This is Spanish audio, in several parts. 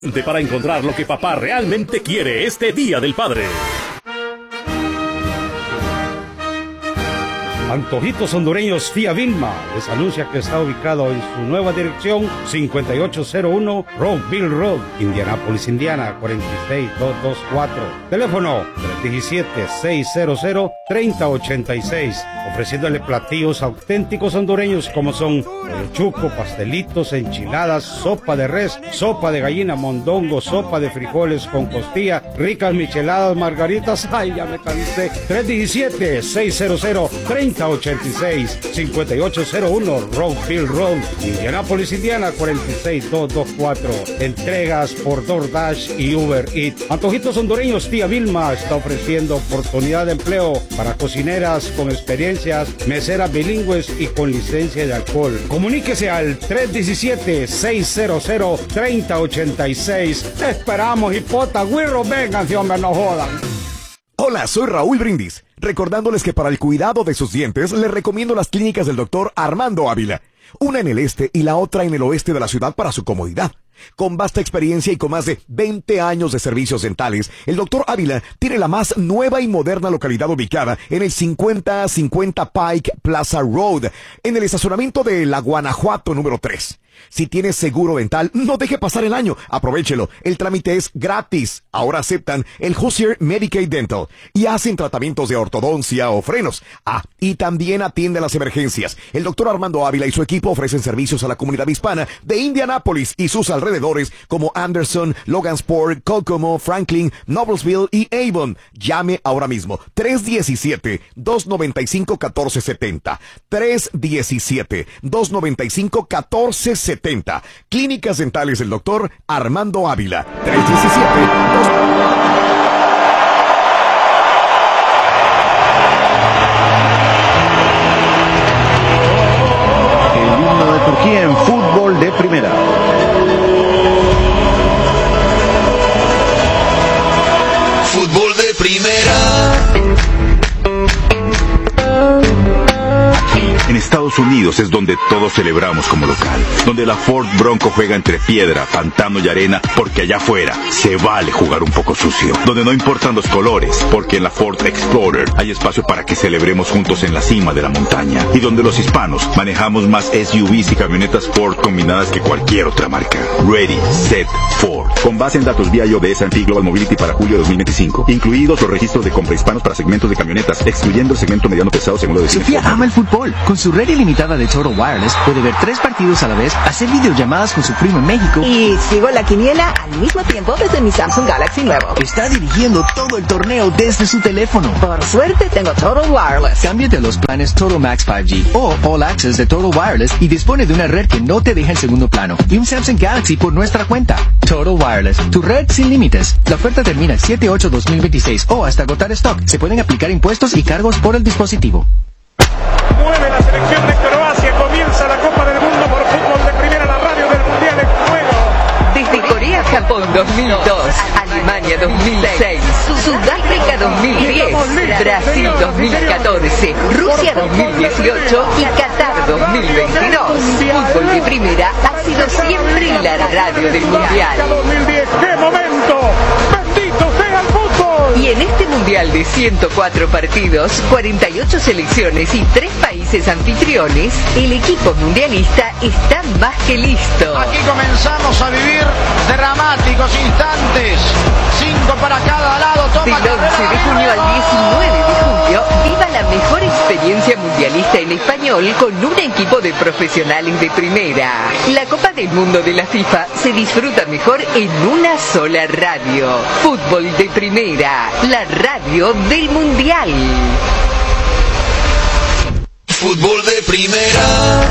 Para encontrar lo que papá realmente quiere este Día del Padre. Antojitos Hondureños Tía Vilma les anuncia que está ubicado en su nueva dirección 5801 Rockville Road, Indianápolis, Indiana 46224. Teléfono 317-600-3086. Ofreciéndole platillos auténticos hondureños como son pollo chuco, pastelitos, enchiladas, sopa de res, sopa de gallina, mondongo, sopa de frijoles con costilla, ricas micheladas, margaritas. Ay, ya me cansé. 317-600-3086. 5801 Rockville Road, Indianapolis, Indiana 46224. Entregas por DoorDash y Uber Eats. Antojitos Hondureños Tía Vilma está ofreciendo oportunidad de empleo para cocineras con experiencias, meseras bilingües y con licencia de alcohol. Comuníquese al 317-600-3086. Esperamos, hipota, güirro, vengan, si hombre, no jodan. Hola, soy Raúl Brindis, recordándoles que para el cuidado de sus dientes les recomiendo las clínicas del doctor Armando Ávila, una en el este y la otra en el oeste de la ciudad para su comodidad. Con vasta experiencia y con más de 20 años de servicios dentales, el doctor Ávila tiene la más nueva y moderna localidad ubicada en el 5050 Pike Plaza Road, en el estacionamiento de La Guanajuato número 3. Si tienes seguro dental, no deje pasar el año. Aprovéchelo. El trámite es gratis. Ahora aceptan el Hoosier Medicaid Dental y hacen tratamientos de ortodoncia o frenos. Y también atienden las emergencias. El doctor Armando Ávila y su equipo ofrecen servicios a la comunidad hispana de Indianápolis y sus alrededores como Anderson, Logansport, Kokomo, Franklin, Noblesville y Avon. Llame ahora mismo. 317-295-1470. 317-295-1470. Clínicas Dentales del doctor Armando Ávila. 317-2... Turquía en fútbol de primera. Fútbol de primera. En Estados Unidos es donde todos celebramos como local, donde la Ford Bronco juega entre piedra, pantano y arena, porque allá afuera se vale jugar un poco sucio, donde no importan los colores, porque en la Ford Explorer hay espacio para que celebremos juntos en la cima de la montaña, y donde los hispanos manejamos más SUVs y camionetas Ford combinadas que cualquier otra marca. Ready, Set, Ford. Con base en datos vía iOS S&P Global Mobility para julio de 2025, incluidos los registros de compra hispanos para segmentos de camionetas, excluyendo el segmento mediano pesado según lo define. Sofía ama el fútbol. Con su red ilimitada de Total Wireless puede ver 3 partidos a la vez, hacer videollamadas con su primo en México y sigo la quiniela al mismo tiempo desde mi Samsung Galaxy nuevo. Está dirigiendo todo el torneo desde su teléfono. Por suerte tengo Total Wireless. Cámbiate a los planes Total Max 5G o All Access de Total Wireless y dispone de una red que no te deja en segundo plano y un Samsung Galaxy por nuestra cuenta. Total Wireless, tu red sin límites. La oferta termina el 7/8/2026 o hasta agotar stock. Se pueden aplicar impuestos y cargos por el dispositivo. Mueve la selección de Croacia, comienza la Copa del Mundo por fútbol de primera, la radio del Mundial en juego. Desde Corea, Japón 2002, Alemania 2006, Sudáfrica 2010, Brasil 2014, Rusia 2018 y Qatar 2022. Fútbol de primera ha sido siempre la radio del Mundial. 2010, ¡qué momento! ¡Bendito sea el fútbol! Y en este Mundial de 104 partidos, 48 selecciones y 3 países anfitriones, el equipo mundialista está más que listo. Aquí comenzamos a vivir dramáticos instantes. 5 para cada lado. Del 11 de junio al 19 de julio, viva la mejor experiencia mundialista en español con un equipo de profesionales de primera. La Copa del Mundo de la FIFA se disfruta mejor en una sola radio. Fútbol de primera, la radio del Mundial. Fútbol de primera.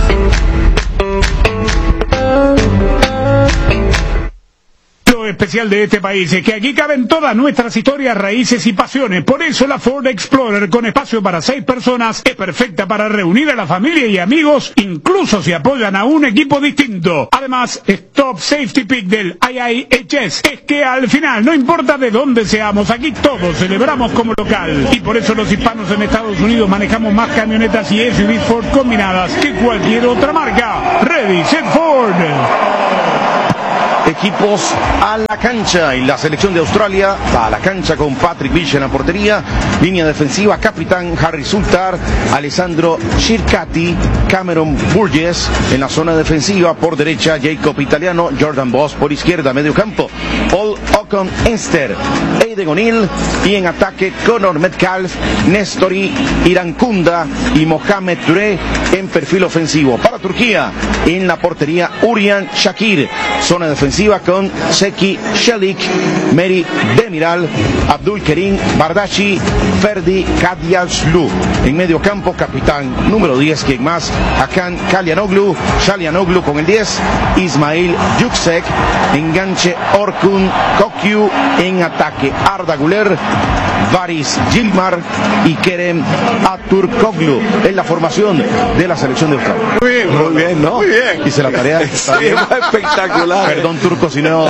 Lo especial de este país es que aquí caben todas nuestras historias, raíces y pasiones. Por eso la Ford Explorer, con espacio para 6 personas, es perfecta para reunir a la familia y amigos, incluso si apoyan a un equipo distinto. Además, Top Safety Pick del IIHS es que al final, no importa de dónde seamos, aquí todos celebramos como local. Y por eso los hispanos en Estados Unidos manejamos más camionetas y SUVs Ford combinadas que cualquier otra marca. Ready, Set, Ford. equipos a la cancha y la selección de Australia va a la cancha con Patrick Vich en la portería, línea defensiva, capitán Harry Sultar, Alessandro Circati, Cameron Burgess en la zona defensiva, por derecha Jacob Italiano, Jordan Boss por izquierda, medio campo, Paul Ocon Ester, Aiden O'Neill, y en ataque Conor Metcalf, Nestori Irankunda y Mohamed Touré en perfil ofensivo. Para Turquía, en la portería Urian Shakir, zona defensiva con Seki Shelik, Meri Demiral, Abdul Kerim Bardashi, Ferdi Kadyashlu. En medio campo, capitán número 10, quien más, Hakan Kalyanoglu con el 10, Ismail Yüksek, enganche Orkun Kokyu, en ataque Arda Güler, Varis Yilmaz y Kerem Aturkoglu en la formación de la selección de Australia. Muy bien, ¿no? Muy bien. Hice la tarea. ¿Está bien? Espectacular. Perdón, turco, si no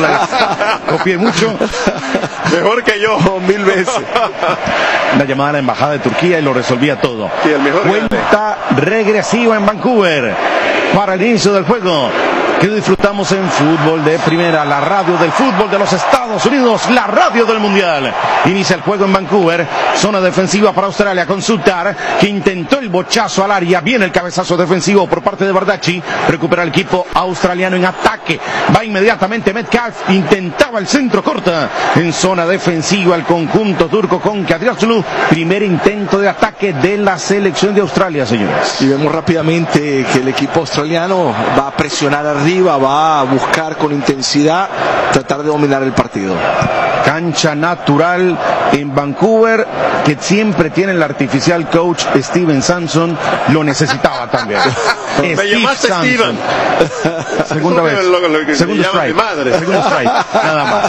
les copié mucho. Mejor que yo, 1000 veces. La llamada a la embajada de Turquía y lo resolvía todo. Sí, el mejor. Cuenta regresiva en Vancouver para el inicio del juego que disfrutamos en Fútbol de Primera, la radio del fútbol de los Estados Unidos, la radio del Mundial. Inicia el juego en Vancouver, zona defensiva para Australia con Sultar, que intentó el bochazo al área, viene el cabezazo defensivo por parte de Bardachi, recupera el equipo australiano en ataque, va inmediatamente Metcalf, intentaba el centro, corta en zona defensiva el conjunto turco con Kadyashlu, primer intento de ataque de la selección de Australia, señores. Y vemos rápidamente que el equipo australiano va a presionar arriba, va a buscar con intensidad tratar de dominar el partido. Cancha natural en Vancouver, que siempre tiene el artificial coach Steven Samson, lo necesitaba también. Me llamaste Steven. Segunda vez. Segundo strike. Segundo strike. Nada más.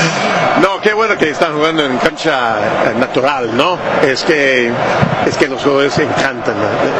No, qué bueno que están jugando en cancha natural, ¿no? Es que los jugadores encantan,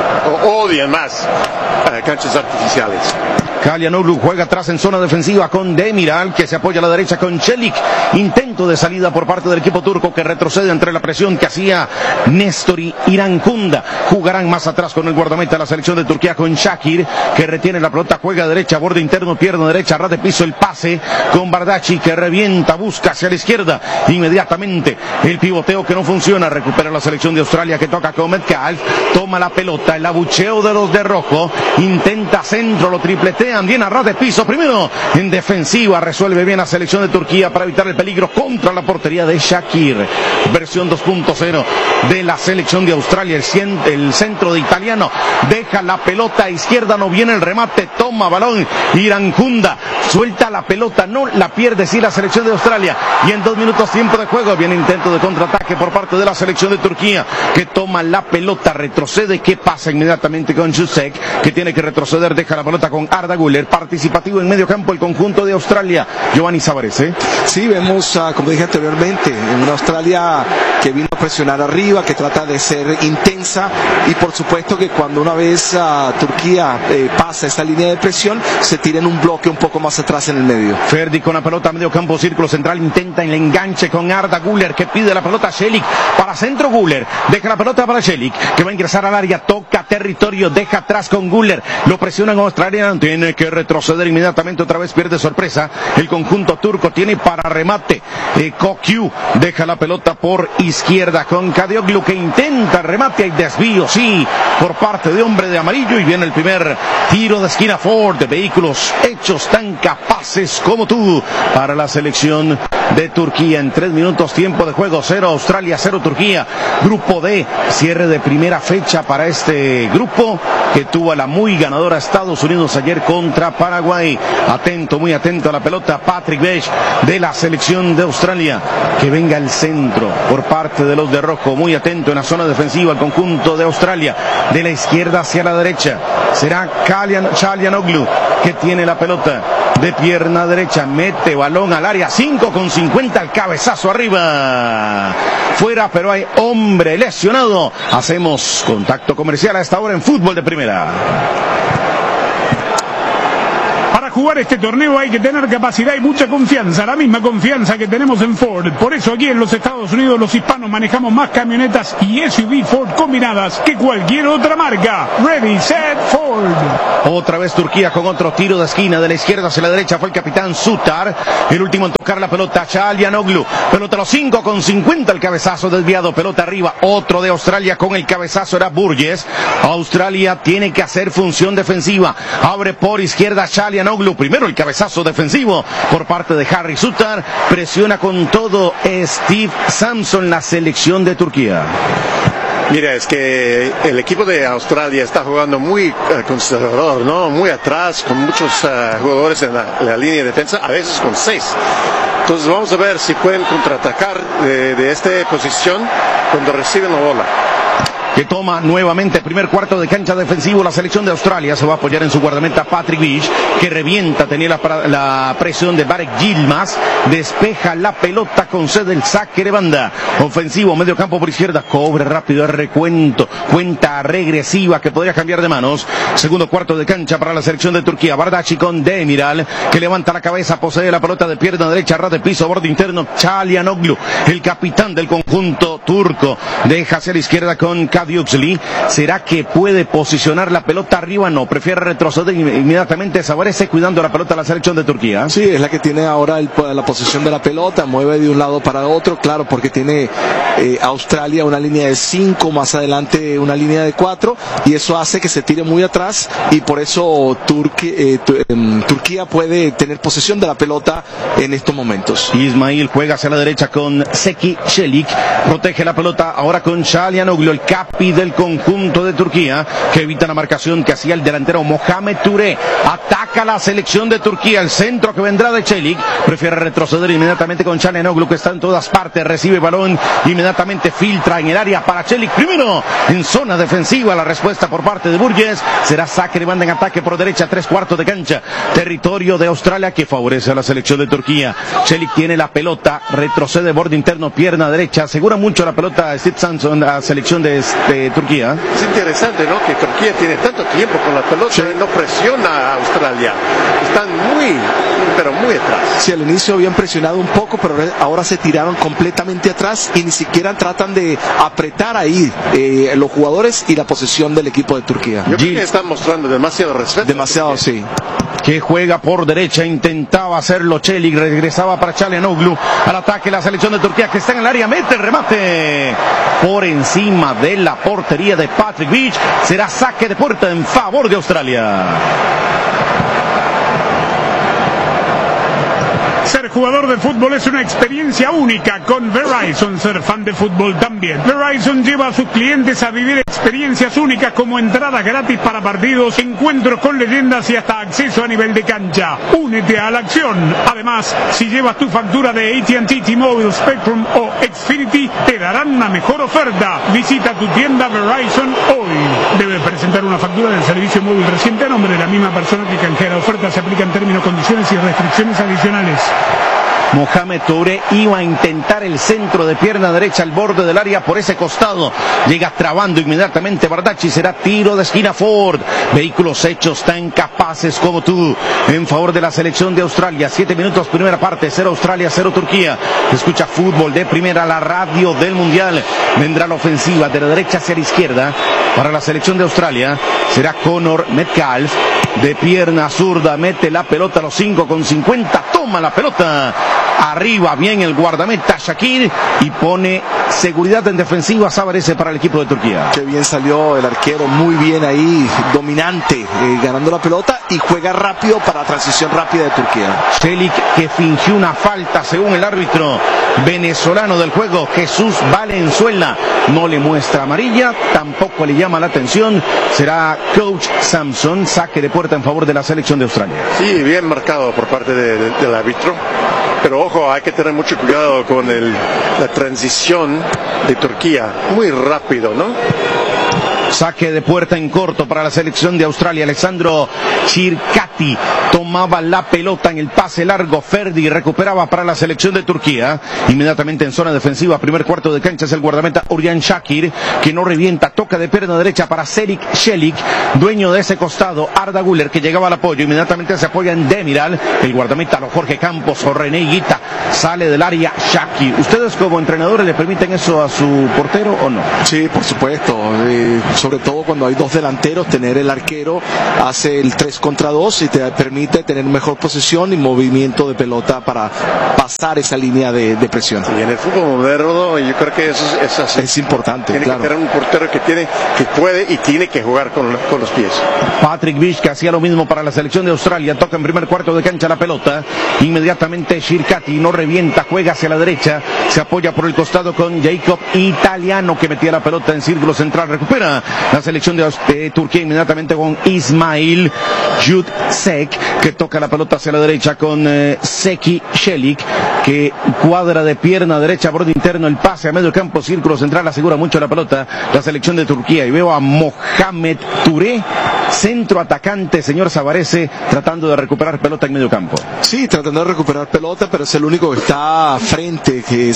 odian más canchas artificiales. Kalyanoglu juega atrás en zona defensiva con Demiral, que se apoya a la derecha con Çelik. Intento de salida por parte del equipo turco, que retrocede entre la presión que hacía Nestori Irankunda. Jugarán más atrás con el guardameta de la selección de Turquía con Shakir, que retiene la pelota, juega derecha, borde interno, pierna derecha, ras de piso el pase con Bardachi, que revienta, busca hacia la izquierda. Inmediatamente el pivoteo que no funciona, recupera la selección de Australia, que toca con Metcalf, toma la pelota, el abucheo de los de rojo, intenta centro, lo tripletean, bien a ras de piso, primero en defensiva, resuelve bien la selección de Turquía para evitar el peligro contra la portería de Shakir. Versión 2.0 de la selección de Australia, el centro de Italiano, deja la pelota a izquierda, no viene el remate, toma balón, Irankunda suelta la pelota, no la pierde, sí, la selección de Australia, y en 2 minutos tiempo de juego viene intento de contraataque por parte de la selección de Turquía, que toma la pelota, retrocede, que pasa inmediatamente con Yüksek, que tiene que retroceder, deja la pelota con Arda Güler, participativo en medio campo el conjunto de Australia. Giovanni Savarese. Sí, vemos, como dije anteriormente, en una Australia que vino a presionar arriba, que trata de ser intensa, y por supuesto que cuando una vez Turquía pasa esa línea de presión, se tira en un bloque un poco más atrás en el medio. Ferdi con la pelota, medio campo, círculo central, intenta el enganche con Arda Güler, que pide la pelota a Çelik, para centro Güler, deja la pelota para Çelik, que va a ingresar al área, toca territorio, deja atrás con Güler, lo presionan australiano, tiene que retroceder inmediatamente, otra vez pierde sorpresa, el conjunto turco tiene para remate, Kokyu deja la pelota por izquierda con Kalyanoglu, que intenta remate y desvío, sí, por parte de hombre de amarillo, y viene el primer tiro de esquina Ford, de vehículos hechos tan capaces como tú, para la selección de Turquía. En 3 minutos tiempo de juego, 0 Australia, 0 Turquía. Grupo D, cierre de primera fecha para este grupo, que tuvo a la muy ganadora Estados Unidos ayer contra Paraguay. Atento, muy atento a la pelota Patrick Vich de la selección de Australia, que venga el centro por parte de los de rojo, muy atento en la zona defensiva el conjunto de Australia, de la izquierda hacia la derecha será Kalyanoglu, que tiene la pelota de pierna derecha, mete balón al área, 5:50, el cabezazo arriba, fuera, pero hay hombre lesionado. Hacemos contacto comercial a esta hora en Fútbol de Primera. jugar este torneo hay que tener capacidad y mucha confianza, la misma confianza que tenemos en Ford. Por eso aquí en los Estados Unidos los hispanos manejamos más camionetas y SUV Ford combinadas que cualquier otra marca. Ready, set, Ford. Otra vez Turquía con otro tiro de esquina de la izquierda hacia la derecha. Fue el capitán Sutar, el último en tocar la pelota. Çalhanoğlu, pelota a los 5 con 50, el cabezazo desviado, pelota arriba. Otro de Australia con el cabezazo era Burgess. Australia tiene que hacer función defensiva. Abre por izquierda Çalhanoğlu, primero el cabezazo defensivo por parte de Harry Sutar. Presiona con todo Steve Samson, la selección de Turquía. Mira, es que el equipo de Australia está jugando muy conservador, ¿no? Muy atrás, con muchos jugadores en la línea de defensa, a veces con 6. Entonces vamos a ver si pueden contraatacar de esta posición cuando reciben la bola. Que toma nuevamente primer cuarto de cancha defensivo la selección de Australia. Se va a apoyar en su guardameta Patrick Vich, que revienta, tenía la presión de Barek Yilmaz, despeja la pelota, concede el saque de banda ofensivo, medio campo por izquierda, cobre rápido el recuento, cuenta regresiva que podría cambiar de manos. Segundo cuarto de cancha para la selección de Turquía. Bardacci con Demiral, que levanta la cabeza, posee la pelota de pierna derecha, ras de piso, borde interno. Çalhanoğlu, el capitán del conjunto turco, deja hacia la izquierda con Yükseli. ¿Será que puede posicionar la pelota arriba? No, prefiere retroceder inmediatamente. Savarese cuidando la pelota a la selección de Turquía. Sí, es la que tiene ahora la posición de la pelota, mueve de un lado para otro, claro, porque tiene Australia una línea de 5, más adelante una línea de 4, y eso hace que se tire muy atrás, y por eso Turquía puede tener posesión de la pelota en estos momentos. Ismail juega hacia la derecha con Seki Çelik, protege la pelota ahora con Çalhanoğlu, el capi del conjunto de Turquía, que evita la marcación que hacía el delantero Mohamed Touré. Ataca la selección de Turquía, el centro que vendrá de Çelik, prefiere retroceder inmediatamente con Çalhanoğlu, que está en todas partes, recibe balón, inmediatamente filtra en el área para Çelik, primero en zona defensiva. La respuesta por parte de Burgess será saque de banda en ataque por derecha, 3/4 de cancha, territorio de Australia que favorece a la selección de Turquía. Çelik tiene la pelota, retrocede borde interno, pierna derecha, asegura mucho la pelota a Steve Samson, la selección de Turquía. Es interesante, ¿no? Que Turquía tiene tanto tiempo con la pelota, sí, y no presiona a Australia. Están pero muy atrás. Sí, al inicio habían presionado un poco, pero ahora se tiraron completamente atrás y ni siquiera tratan de apretar ahí los jugadores y la posesión del equipo de Turquía. Yo creo que están mostrando demasiado respeto. Demasiado, sí. Que juega por derecha, intentaba hacerlo Çelik, regresaba para Çalhanoğlu, al ataque la selección de Turquía que está en el área, mete el remate por encima de la portería de Patrick Vich. Será saque de puerta en favor de Australia. Ser jugador de fútbol es una experiencia única con Verizon. Ser fan de fútbol también. Verizon lleva a sus clientes a vivir experiencias únicas como entradas gratis para partidos, encuentros con leyendas y hasta acceso a nivel de cancha. Únete a la acción. Además, si llevas tu factura de AT&T, T-Mobile, Spectrum o Xfinity, te darán una mejor oferta. Visita tu tienda Verizon hoy. Debes presentar una factura del servicio móvil reciente a nombre de la misma persona que canjea la oferta. Se aplican términos, condiciones y restricciones adicionales. Mohamed Touré iba a intentar el centro de pierna derecha al borde del área por ese costado. Llega trabando inmediatamente Bardacci. Será tiro de esquina Ford. Vehículos hechos tan capaces como tú. En favor de la selección de Australia. 7 minutos, primera parte. 0 Australia, 0 Turquía. Escucha fútbol de primera, la radio del mundial. Vendrá la ofensiva de la derecha hacia la izquierda. Para la selección de Australia será Connor Metcalf. De pierna zurda, mete la pelota a los 5 con 50. Toma la pelota. Arriba bien el guardameta Shakir y pone seguridad en defensiva. Savarese para el equipo de Turquía. Qué bien salió el arquero, muy bien ahí, dominante, ganando la pelota y juega rápido para la transición rápida de Turquía. Çelik, que fingió una falta según el árbitro venezolano del juego, Jesús Valenzuela, no le muestra amarilla, tampoco le llama la atención. Será coach Samson, saque de puerta en favor de la selección de Australia. Sí, bien marcado por parte del árbitro. Pero ojo, hay que tener mucho cuidado con la transición de Turquía. Muy rápido, ¿no? Saque de puerta en corto para la selección de Australia. Alexandro Chircat Shirkati tomaba la pelota en el pase largo. Ferdi recuperaba para la selección de Turquía. Inmediatamente en zona defensiva, primer cuarto de cancha, es el guardameta Urian Shakir, que no revienta, toca de pierna derecha para Serik Shelik, dueño de ese costado. Arda Güler, que llegaba al apoyo, inmediatamente se apoya en Demiral, el guardameta Jorge Campos o René Higuita, sale del área Shakir. ¿Ustedes como entrenadores le permiten eso a su portero o no? Sí, por supuesto, sobre todo cuando hay dos delanteros, tener el arquero hace el 3 contra 2 y te permite tener mejor posesión y movimiento de pelota para pasar esa línea de presión. Y en el fútbol moderno yo creo que eso es así. Es importante, tiene claro. que tener un portero que puede y tiene que jugar con los pies. Patrick Vish, que hacía lo mismo para la selección de Australia, toca en primer cuarto de cancha la pelota, inmediatamente Shirkati no revienta, juega hacia la derecha, se apoya por el costado con Jacob Italiano, que metía la pelota en círculo central, recupera la selección de Turquía inmediatamente con Ismail Yutsek, que toca la pelota hacia la derecha con Seki Shelik, que cuadra de pierna derecha, borde interno, el pase a medio campo, círculo central, asegura mucho la pelota la selección de Turquía, y veo a Mohamed Touré, centro atacante, señor Savarese, tratando de recuperar pelota en medio campo. Sí, tratando de recuperar pelota, pero es el único que está frente, que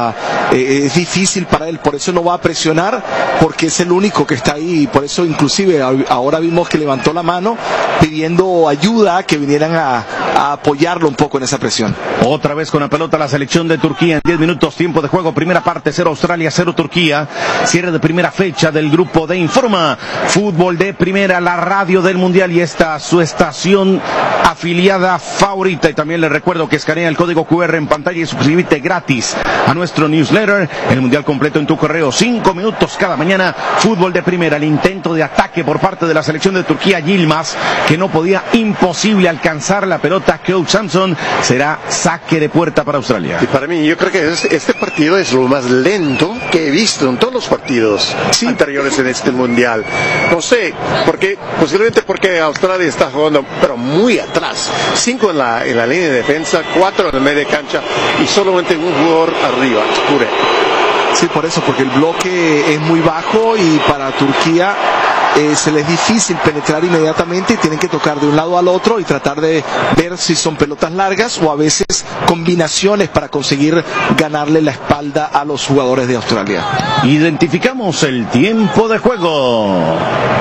es difícil para él, por eso no va a presionar, porque es el único que está ahí, por eso inclusive ahora vimos que levantó la mano pidiendo ayuda, que vinieran a apoyarlo un poco en esa presión. Otra vez con la pelota la selección de Turquía en 10 minutos, tiempo de juego, primera parte, 0 Australia, 0 Turquía, cierre de primera fecha del grupo de Informa, Fútbol de Primera, la radio del Mundial, y esta su estación afiliada favorita. Y también les recuerdo que escanea el código QR en pantalla y suscríbete gratis a nuestro newsletter, el Mundial completo en tu correo, 5 minutos cada mañana. Fútbol de Primera, el intento de ataque por parte de la selección de Turquía, Yilmaz, que no podía, imposible alcanzar la pelota. Coach Samson, será saque de puerta para Australia. Y para mí, yo creo que este partido es lo más lento que he visto en todos los partidos anteriores en este Mundial. No sé, posiblemente porque Australia está jugando, pero muy atrás. 5 en la línea de defensa, 4 en la media cancha y solamente un jugador arriba, Touré. Sí, por eso, porque el bloque es muy bajo y para Turquía se les es difícil penetrar inmediatamente y tienen que tocar de un lado al otro y tratar de ver si son pelotas largas o a veces combinaciones para conseguir ganarle la espalda a los jugadores de Australia. Identificamos el tiempo de juego.